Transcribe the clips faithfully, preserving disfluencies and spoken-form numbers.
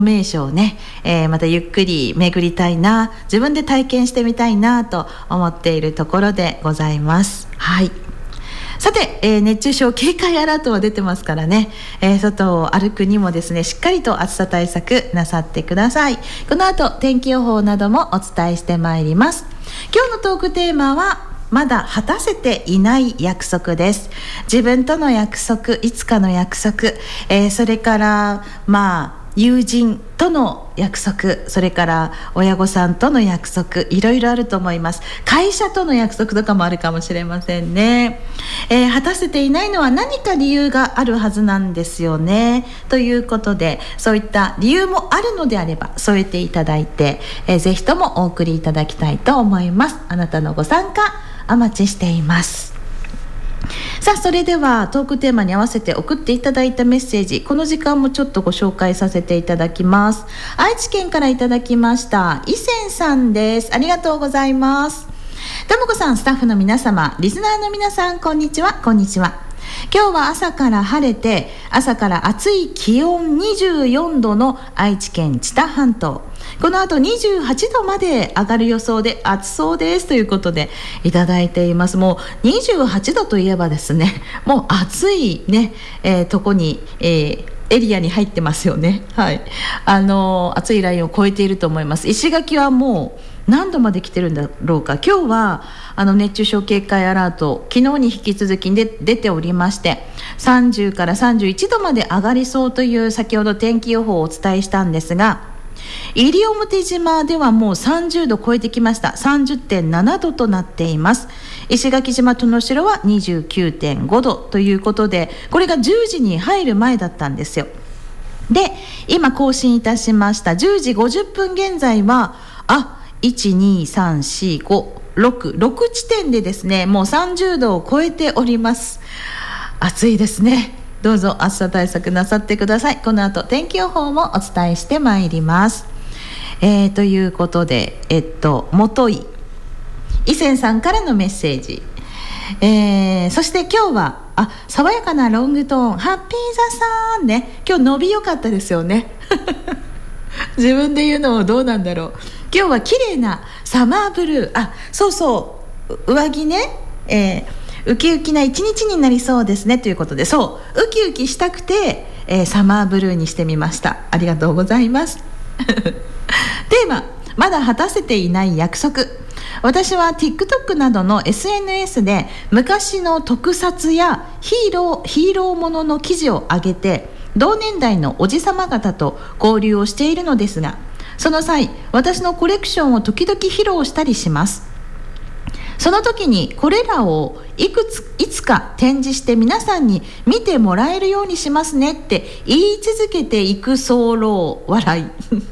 名所をね、えー、またゆっくり巡りたいな、自分で体験してみたいなと思っているところでございます。はい。さて、えー、熱中症警戒アラートは出てますからね、えー、外を歩くにもですね、しっかりと暑さ対策なさってください。この後天気予報などもお伝えしてまいります。今日のトークテーマはまだ果たせていない約束です。自分との約束、いつかの約束、えー、それからまあ友人との約束、それから親御さんとの約束、いろいろあると思います。会社との約束とかもあるかもしれませんね、えー、果たせていないのは何か理由があるはずなんですよね。ということで、そういった理由もあるのであれば添えていただいて、えー、ぜひともお送りいただきたいと思います。あなたのご参加お待ちしています。さあ、それではトークテーマに合わせて送っていただいたメッセージ、この時間もちょっとご紹介させていただきます。愛知県からいただきました伊勢さんです。ありがとうございます。ともこさん、スタッフの皆様、リスナーの皆さん、こんにちは。こんにちは。今日は朝から晴れて、朝から暑い気温にじゅうよんどの愛知県知多半島、この後にじゅうはちどまで上がる予想で暑そうですということでいただいています。もうにじゅうはちどといえばですね、もう暑いね、えー、とこに、えーエリアに入ってますよね。はい。あのー、暑いラインを超えていると思います。石垣はもう何度まで来てるんだろうか。今日はあの熱中症警戒アラート、昨日に引き続きで出ておりまして、さんじゅうからさんじゅういちどまで上がりそうという先ほど天気予報をお伝えしたんですが、西表島ではもうさんじゅうど超えてきました。 さんじゅってんななどとなっています。石垣島と能代は にじゅうきゅうてんごどということで、これがじゅうじに入る前だったんですよ。で、今更新いたしましたじゅうじごじゅっぷん現在はあいちにさんしごろくろく地点でですね、もうさんじゅうどを超えております。暑いですね。どうぞ暑さ対策なさってください。この後天気予報もお伝えしてまいります。えー、ということで、えっと元井伊勢さんからのメッセージ、えー、そして今日はあ爽やかなロングトーン、ハッピーザさんね、今日伸び良かったですよね自分で言うのもどうなんだろう。今日は綺麗なサマーブルー、あ、そうそう、上着ね、えー、ウキウキな一日になりそうですねということで、そうウキウキしたくて、えー、サマーブルーにしてみました。ありがとうございますテーマ、まだ果たせていない約束。私は TikTok などの エスエヌエス で昔の特撮やヒーロー、ヒーローものの記事を上げて、同年代のおじさま方と交流をしているのですが、その際私のコレクションを時々披露したりします。その時にこれらをいくついつか展示して皆さんに見てもらえるようにしますねって言い続けていく候笑い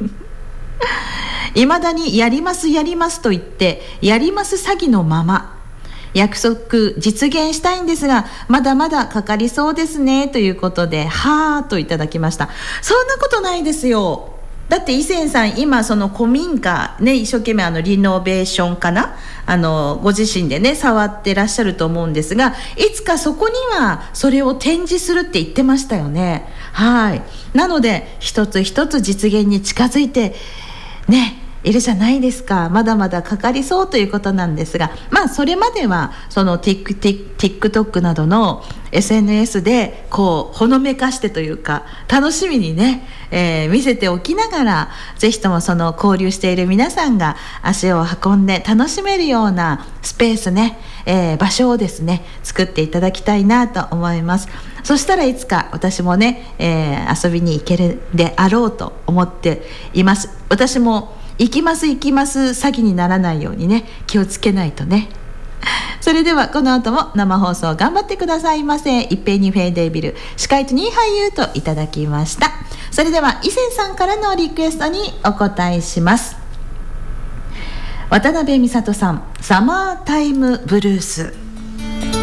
いまだにやりますやりますと言ってやります詐欺のまま、約束実現したいんですがまだまだかかりそうですねということで、はーといただきました。そんなことないですよ。だって伊勢さん今その古民家ね、一生懸命あのリノベーションかな、あのご自身でね触ってらっしゃると思うんですが、いつかそこにはそれを展示するって言ってましたよね。はい。なので一つ一つ実現に近づいてねいるじゃないですか。まだまだかかりそうということなんですが、まあそれまではその TikTok などの エスエヌエス でこうほのめかしてというか楽しみにね、えー、見せておきながら、ぜひともその交流している皆さんが足を運んで楽しめるようなスペースね、えー、場所をですね作っていただきたいなと思います。そしたらいつか私もね、えー、遊びに行けるであろうと思っています。私も行きます行きます詐欺にならないようにね気をつけないとね。それではこの後も生放送頑張ってくださいませ。一平二平デービル司会とに俳優といただきました。それでは伊勢さんからのリクエストにお答えします。渡辺美里さん、サマータイムブルース。